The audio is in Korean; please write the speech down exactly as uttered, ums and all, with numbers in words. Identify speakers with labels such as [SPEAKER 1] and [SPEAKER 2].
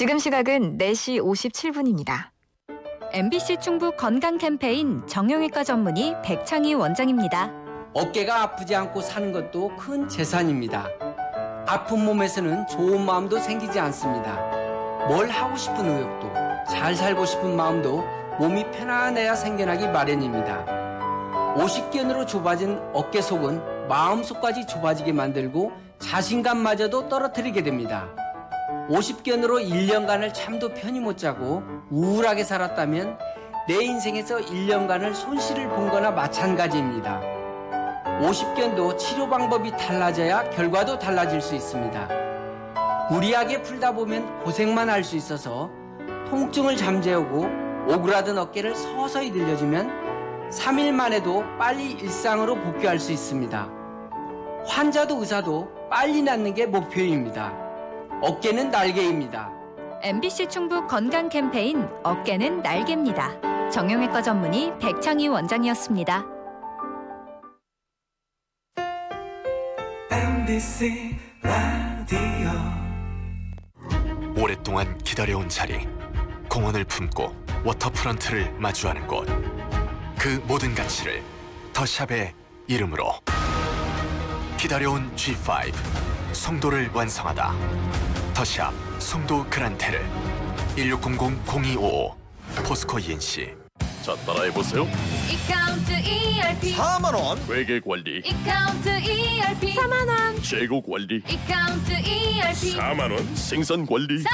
[SPEAKER 1] 지금 시각은 네 시 오십칠 분입니다.
[SPEAKER 2] 엠비씨 충북 건강 캠페인 정형외과 전문의 백창희 원장입니다.
[SPEAKER 3] 어깨가 아프지 않고 사는 것도 큰 재산입니다. 아픈 몸에서는 좋은 마음도 생기지 않습니다. 뭘 하고 싶은 의욕도, 잘 살고 싶은 마음도 몸이 편안해야 생겨나기 마련입니다. 오십견으로 좁아진 어깨 속은 마음속까지 좁아지게 만들고 자신감마저도 떨어뜨리게 됩니다. 오십견으로 일 년간을 잠도 편히 못 자고 우울하게 살았다면 내 인생에서 일 년간을 손실을 본 거나 마찬가지입니다. 오십견도 치료 방법이 달라져야 결과도 달라질 수 있습니다. 무리하게 풀다 보면 고생만 할 수 있어서 통증을 잠재우고 오그라든 어깨를 서서히 늘려주면 삼 일 만에도 빨리 일상으로 복귀할 수 있습니다. 환자도 의사도 빨리 낫는 게 목표입니다. 어깨는 날개입니다.
[SPEAKER 2] 엠비씨 충북 건강 캠페인 어깨는 날개입니다. 정형외과 전문의 백창희 원장이었습니다.
[SPEAKER 4] 엠비씨 라디오
[SPEAKER 5] 오랫동안 기다려온 자리, 공원을 품고 워터프런트를 마주하는 곳, 그 모든 가치를 더샵의 이름으로 기다려온 지 파이브 송도를 완성하다. 더샵 송도 그란테를 일육공공 공이오오 포스코 이엔씨.
[SPEAKER 6] 자, 따라해보세요.
[SPEAKER 7] 이카운트 이알피
[SPEAKER 6] 사만 원 회계 관리,
[SPEAKER 7] 이카운트 이알피 사만 원
[SPEAKER 6] 재고 관리,
[SPEAKER 7] 이카운트 이알피
[SPEAKER 6] 사만 원 생산 관리.